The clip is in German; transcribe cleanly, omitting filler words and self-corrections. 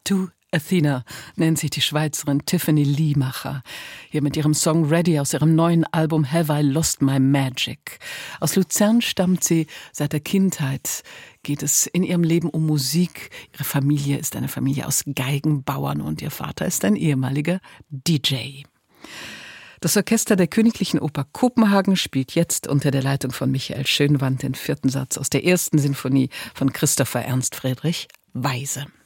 to Athena nennt sich die Schweizerin Tiffany Liemacher. Hier mit ihrem Song Ready aus ihrem neuen Album Have I Lost My Magic. Aus Luzern stammt sie. Seit der Kindheit geht es in ihrem Leben um Musik. Ihre Familie ist eine Familie aus Geigenbauern und ihr Vater ist ein ehemaliger DJ. Das Orchester der Königlichen Oper Kopenhagen spielt jetzt unter der Leitung von Michael Schönwandt den 4. Satz aus der 1. Sinfonie von Christopher Ernst Friedrich Weise.